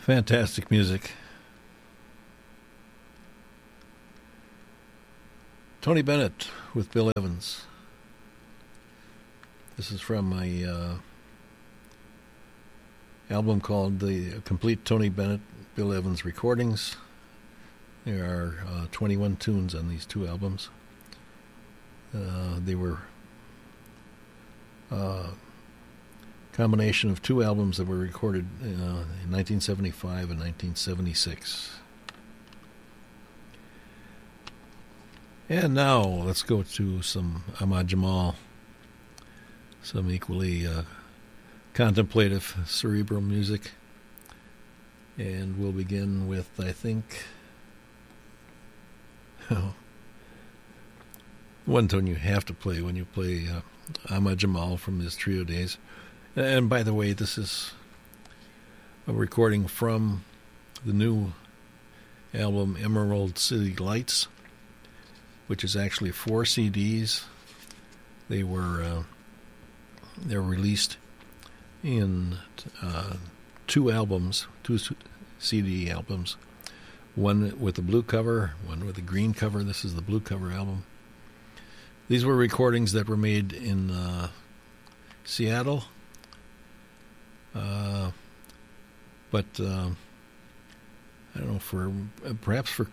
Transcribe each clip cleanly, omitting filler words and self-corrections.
Fantastic music. Tony Bennett with Bill Evans. This is from my album called The Complete Tony Bennett Bill Evans Recordings. There are 21 tunes on these two albums. They were a combination of two albums that were recorded in 1975 and 1976. And now let's go to some Ahmad Jamal, some equally contemplative, cerebral music. And we'll begin with, I think, one tune you have to play when you play Ahmad Jamal from his trio days. And by the way, this is a recording from the new album Emerald City Lights, which is actually 4 CDs. They were released in two albums, two CD albums, one with a blue cover, one with a green cover. This is the blue cover album. These were recordings that were made in Seattle, but I don't know, perhaps for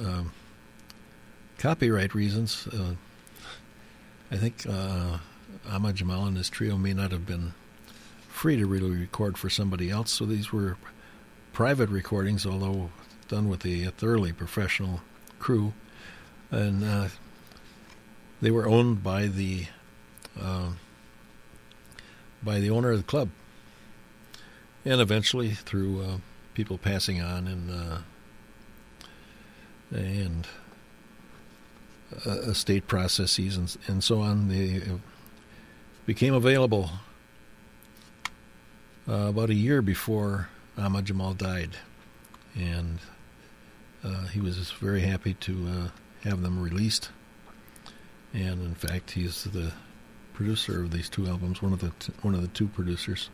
copyright reasons. I think Ahmad Jamal and his trio may not have been free to really record for somebody else, so these were private recordings, although done with a thoroughly professional crew, and they were owned by the owner of the club, and eventually through people passing on and estate processes and so on, they became available about a year before Ahmad Jamal died, and he was very happy to have them released. And in fact, he's the producer of these two albums, one of the two producers.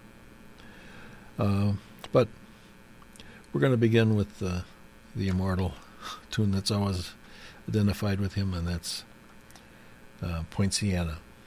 But we're going to begin with the immortal tune that's always identified with him, and that's Poinciana.